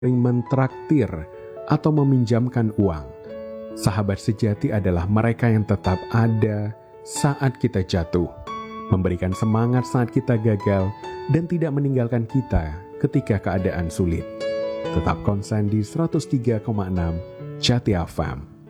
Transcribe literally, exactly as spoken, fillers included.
sering mentraktir atau meminjamkan uang. Sahabat sejati adalah mereka yang tetap ada saat kita jatuh, memberikan semangat saat kita gagal, dan tidak meninggalkan kita ketika keadaan sulit. Tetap konsen di seratus tiga koma enam Jati F M.